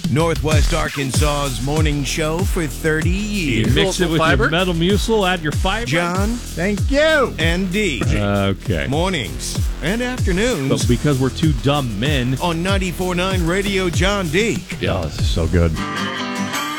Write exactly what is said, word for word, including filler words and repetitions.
Northwest Arkansas's morning show for thirty years. You mix it with fiber? your metal mucil, add your fiber. John Thank you. and D. Okay. Mornings and afternoons But because we're two dumb men. on ninety-four point nine Radio John D. Yeah, this is so good.